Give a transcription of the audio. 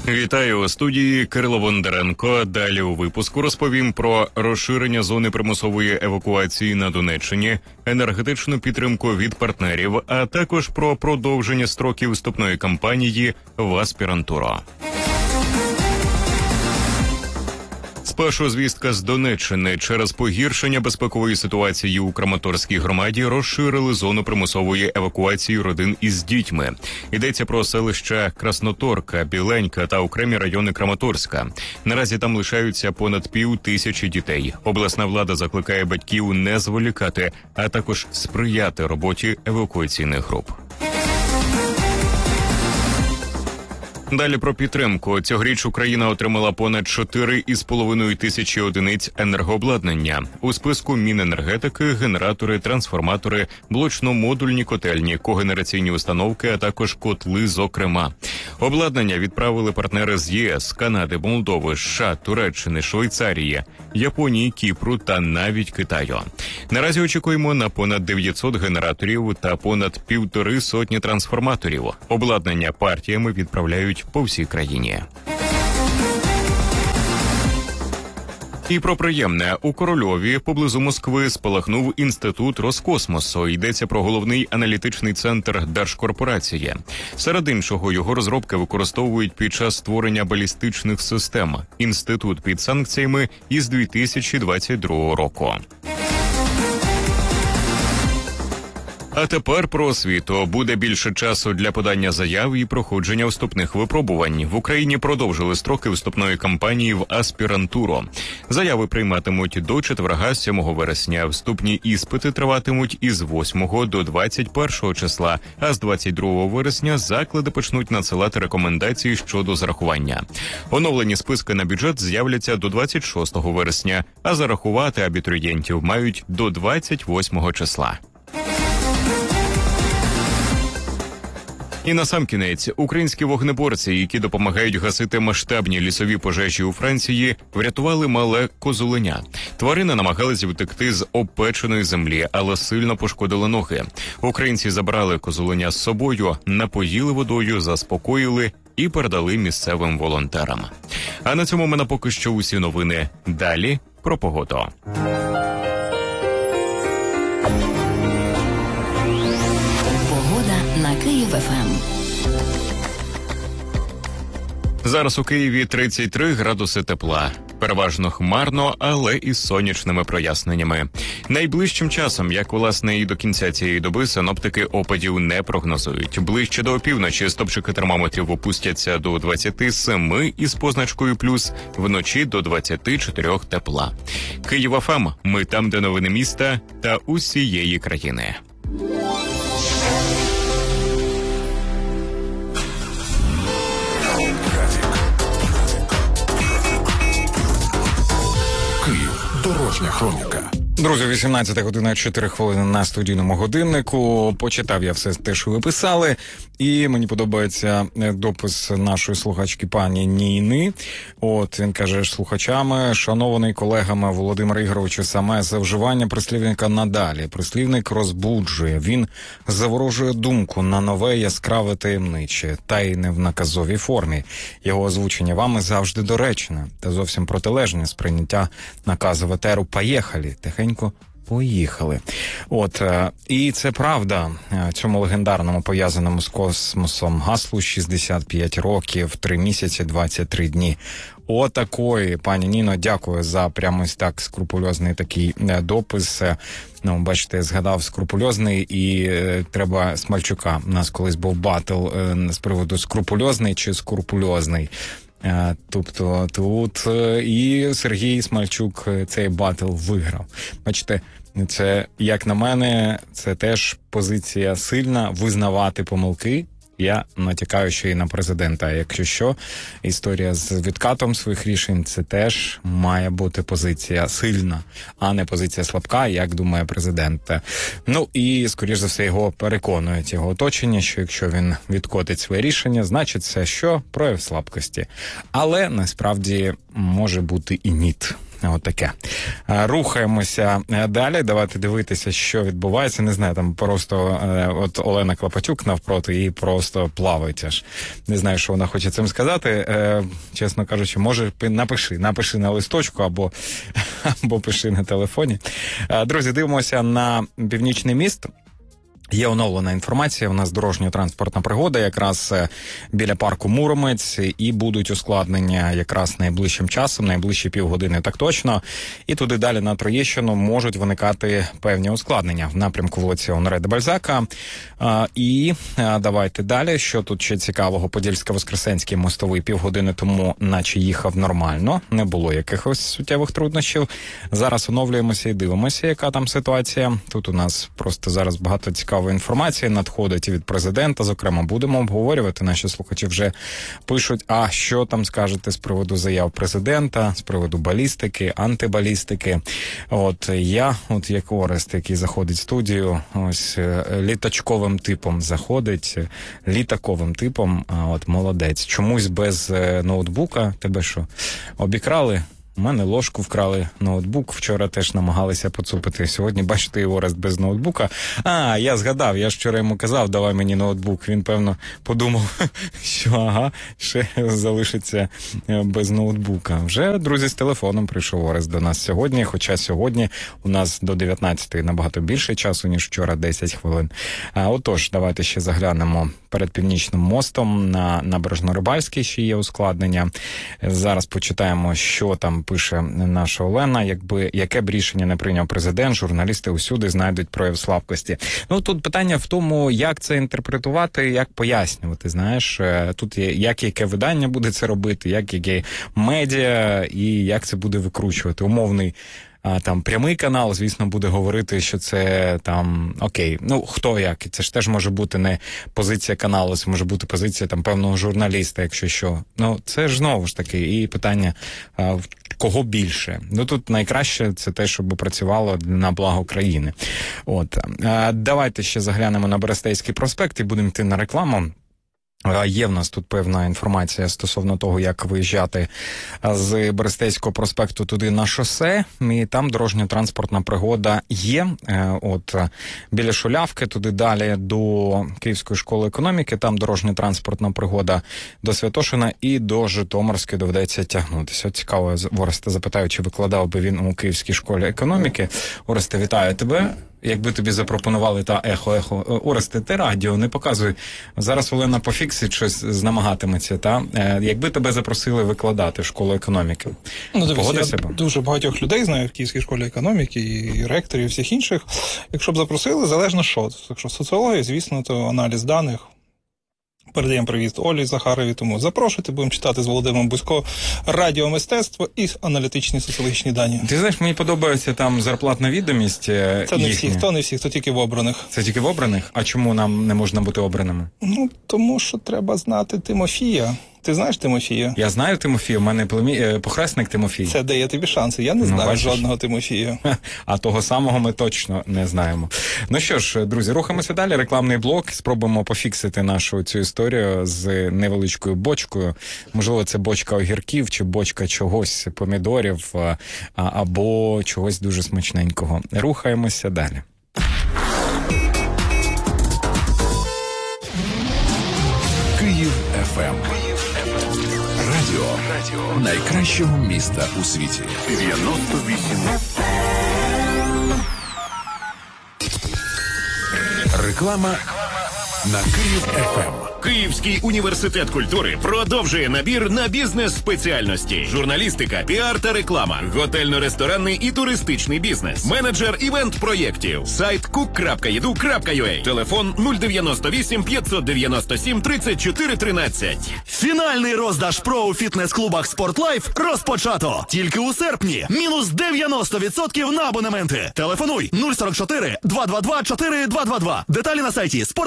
Вітаю у студії Кирило Бондаренко. Далі у випуску розповім про розширення зони примусової евакуації на Донеччині, енергетичну підтримку від партнерів, а також про продовження строків вступної кампанії в аспірантуру. Спершу звістка з Донеччини. Через погіршення безпекової ситуації у Краматорській громаді розширили зону примусової евакуації родин із дітьми. Йдеться про селища Красноторка, Біленька та окремі райони Краматорська. Наразі там лишаються понад 5000 дітей. Обласна влада закликає батьків не зволікати, а також сприяти роботі евакуаційних груп. Далі про підтримку. Цьогоріч Україна отримала понад 4,5 тисячі одиниць енергообладнання. У списку Міненергетики, генератори, трансформатори, блочно-модульні котельні, когенераційні установки, а також котли зокрема. Обладнання відправили партнери з ЄС, Канади, Молдови, США, Туреччини, Швейцарії, Японії, Кіпру та навіть Китаю. Наразі очікуємо на понад 900 генераторів та понад 150 трансформаторів. Обладнання партіями відправляють по всій країні. І про приємне. У Корольові, поблизу Москви, спалахнув інститут Роскосмосу. Йдеться про головний аналітичний центр держкорпорації. Серед іншого, його розробки використовують під час створення балістичних систем. Інститут під санкціями із 2022 року. А тепер про освіту. Буде більше часу для подання заяв і проходження вступних випробувань. В Україні продовжили строки вступної кампанії в аспірантуру. Заяви прийматимуть до четверга, 7 вересня. Вступні іспити триватимуть із 8 до 21 числа, а з 22 вересня заклади почнуть надсилати рекомендації щодо зарахування. Оновлені списки на бюджет з'являться до 26 вересня, а зарахувати абітурієнтів мають до 28 числа. І насамкінець, українські вогнеборці, які допомагають гасити масштабні лісові пожежі у Франції, врятували мале козуленя. Тварина намагалась втекти з обпеченої землі, але сильно пошкодила ноги. Українці забрали козуленя з собою, напоїли водою, заспокоїли і передали місцевим волонтерам. А на цьому в мене поки що усі новини. Далі про погоду. На Київ ФМ. Зараз у Києві 33 градуси тепла. Переважно хмарно, але із сонячними проясненнями. Найближчим часом, як власне і до кінця цієї доби, синоптики опадів не прогнозують. Ближче до опівночі стопчики термометрів опустяться до 27 із позначкою плюс, вночі до 24 тепла. Київ ФМ. Ми там, де новини міста та усієї країни. Дорожня хроніка. Друзі, 18 година 4 хвилини на студійному годиннику. Почитав я все те, що ви писали. І мені подобається допис нашої слухачки пані Ніни. От, він каже слухачами: шанований колегами Володимира Ігоровича, саме завживання прислівника надалі. Прислівник розбуджує, він заворожує думку на нове, яскраве, таємниче, та й не в наказовій формі. Його озвучення вами завжди доречне, та зовсім протилежне сприйняття наказу в етеру «Поїхали», тихенько поїхали. От, і це правда, цьому легендарному пов'язаному з космосом гаслу 65 років, 3 місяці, 23 дні. Отакої, пані Ніно, дякую за прямо ось так скрупульозний такий допис. Ну, бачите, згадав скрупульозний, і треба Смальчука. У нас колись був батл з приводу скрупульозний чи скрупульозний. Тобто тут і Сергій Смальчук цей батл виграв. Бачите, це, як на мене, це теж позиція сильна, визнавати помилки. Я натякаю ще й на президента. Якщо що, історія з відкатом своїх рішень, це теж має бути позиція сильна, а не позиція слабка, як думає президент. Ну і, скоріш за все, його переконують його оточення, що якщо він відкотить своє рішення, значить це що? Прояв слабкості. Але, насправді, може бути і ніт. От таке. Рухаємося далі, давайте дивитися, що відбувається. Не знаю, там просто от Олена Клопотюк навпроти і просто плавить аж. Не знаю, що вона хоче цим сказати. Чесно кажучи, може напиши на листочку або пиши на телефоні. Друзі, дивимося на Північний міст. Є оновлена інформація, у нас дорожньо-транспортна пригода якраз біля парку Муромець, і будуть ускладнення якраз найближчим часом, найближчі півгодини так точно. І туди далі на Троєщину можуть виникати певні ускладнення в напрямку вулиці Оноре де Бальзака. І давайте далі, що тут ще цікавого. Подільсько-Воскресенський мостовий півгодини тому наче їхав нормально, не було якихось суттєвих труднощів. Зараз оновлюємося і дивимося, яка там ситуація. Тут у нас просто зараз багато цікавої інформації надходить від президента, зокрема, будемо обговорювати. Наші слухачі вже пишуть, а що там скажете з приводу заяв президента, з приводу балістики, антибалістики. От я, як Орест, який заходить в студію, ось літачковим типом заходить, літаковим типом, от молодець. Чомусь без ноутбука, тебе що, обікрали? У мене ложку вкрали, ноутбук. Вчора теж намагалися поцупити. Сьогодні, бачите, Орест без ноутбука. Я згадав, я ж вчора йому казав, давай мені ноутбук. Він, певно, подумав, що ще залишиться без ноутбука. Вже, друзі, з телефоном прийшов Орест до нас сьогодні, хоча сьогодні у нас до 19-ї набагато більше часу, ніж вчора, 10 хвилин. Отож, давайте ще заглянемо перед Північним мостом на Набережно-Рибальській, ще є ускладнення. Зараз почитаємо, що там пише наша Олена. Яке б рішення не прийняв президент, журналісти усюди знайдуть прояв слабкості. Тут питання в тому, як це інтерпретувати, як пояснювати, знаєш. Тут є, яке видання буде це робити, яке медіа і як це буде викручувати. Умовний там прямий канал, звісно, буде говорити, що це там окей. Хто як? Це ж теж може бути не позиція каналу, це може бути позиція там певного журналіста, якщо що. Це ж знову ж таки і питання, кого більше. Тут найкраще це те, щоб працювало на благо країни. Давайте ще заглянемо на Берестейський проспект і будемо йти на рекламу. Є в нас тут певна інформація стосовно того, як виїжджати з Берестейського проспекту туди на шосе, і там дорожньо-транспортна пригода є. Біля Шулявки, туди далі до Київської школи економіки, там дорожньо-транспортна пригода до Святошина і до Житомирської доведеться тягнутися. Цікаво, Оресте запитаю, чи викладав би він у Київській школі економіки. Оресте, вітаю тебе. Якби тобі запропонували ехо. Оресте, ти радіо, не показуй. Зараз Олена пофіксить щось, намагатиметься, та? Якби тебе запросили викладати в школу економіки. Дивись, я дуже багатьох людей знаю в Київській школі економіки, і ректорів, і всіх інших. Якщо б запросили, залежно що. Якщо соціологія, звісно, то аналіз даних. Передаємо привіт Олі Захарові, тому запрошуйте, будемо читати з Володимиром Бузько радіомистецтво і аналітичні соціологічні дані. Ти знаєш, мені подобається там зарплатна відомість. Це не всі, не всі, хто тільки в обраних. Це тільки в обраних? А чому нам не можна бути обраними? Тому що треба знати Тимофія. Ти знаєш Тимофія? Я знаю Тимофія, у мене похресник Тимофій. Це дає тобі шанси, я не знаю жодного Тимофія. А того самого ми точно не знаємо. Що ж, друзі, рухаємося далі, рекламний блок, спробуємо пофіксити нашу цю історію з невеличкою бочкою. Можливо, це бочка огірків, чи бочка чогось, помідорів, або чогось дуже смачненького. Рухаємося далі. Київ ФМ. Радіо найкращого міста у світі. 98. Реклама на Київ ФМ. Київський університет культури продовжує набір на бізнес-спеціальності: журналістика, піар та реклама, готельно-ресторанний і туристичний бізнес, менеджер івент-проєктів, сайт cook.edu.ua, телефон 098 597 34 13. Фінальний роздаж ПРО у фітнес-клубах «Спортлайф» розпочато. Тільки у серпні. Мінус 90% на абонементи. Телефонуй 044 222 4222. Деталі на сайті